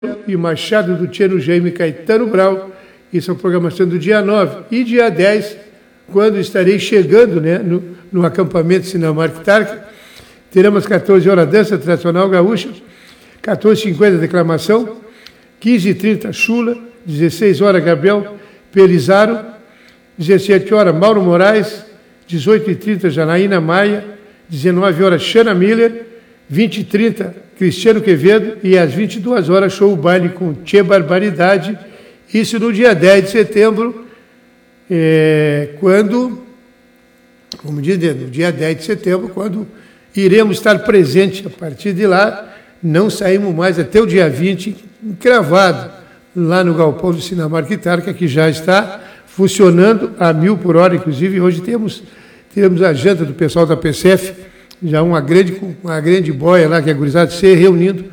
e Machado do Tchê no Jaime Caetano Brau. Isso é a programação do dia 9. E dia 10, quando estarei chegando, né, no acampamento Sinamark Tarca, teremos 14 horas dança tradicional gaúcha, 14h50 declamação, 15h30 chula, 16 horas Gabriel Pelizaro, 17 horas Mauro Moraes, 18h30 Janaína Maia, 19 horas Xana Miller, 20h30 Cristiano Quevedo e às 22 horas show baile com Tchê Barbaridade. Isso no dia 10 de setembro, quando, como diz, no dia 10 de setembro, quando iremos estar presentes. A partir de lá, não saímos mais até o dia 20, encravado lá no galpão do Sinamark Tarca, que já está funcionando a 1000 por hora. Inclusive, hoje temos a janta do pessoal da PCF, já uma grande boia lá, que é a gurizada se reunindo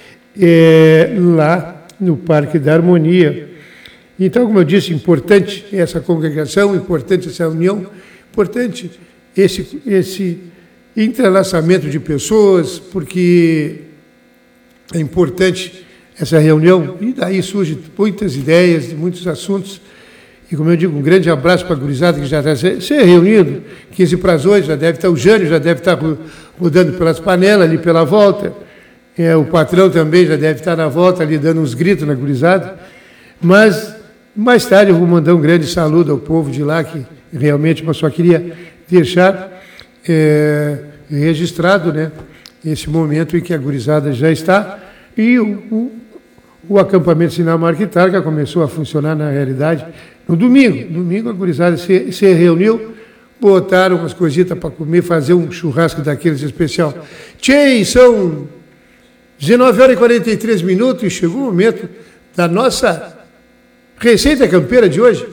lá no Parque da Harmonia. Então, como eu disse, importante essa congregação, importante essa união, importante esse entrelaçamento de pessoas, porque é importante essa reunião, e daí surgem muitas ideias, muitos assuntos. E, como eu digo, um grande abraço para a gurizada que já está se reunindo, 15 para as 8, já deve estar, o Jânio já deve estar rodando pelas panelas ali pela volta, o patrão também já deve estar na volta ali dando uns gritos na gurizada, mas mais tarde eu vou mandar um grande saludo ao povo de lá, que realmente eu só queria deixar registrado, né, esse momento em que a gurizada já está, e o acampamento Sinamark Tarca começou a funcionar na realidade no domingo. Domingo a gurizada se reuniu, botaram umas coisitas para comer, fazer um churrasco daqueles especial. Tchê, são 19h43 e chegou o momento da nossa receita campeira de hoje.